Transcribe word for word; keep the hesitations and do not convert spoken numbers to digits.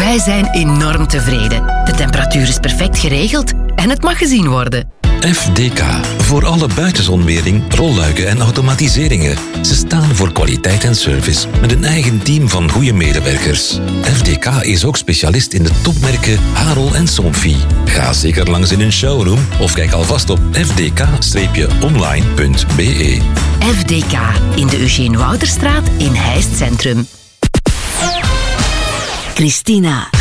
Wij zijn enorm tevreden. De temperatuur is perfect geregeld en het mag gezien worden. F D K. Voor alle buitenzonwering, rolluiken en automatiseringen. Ze staan voor kwaliteit en service met een eigen team van goede medewerkers. F D K is ook specialist in de topmerken Harol en Somfy. Ga zeker langs in een showroom of kijk alvast op f d k online punt b e. F D K in de Eugene Wouterstraat in Heist Centrum. Christina.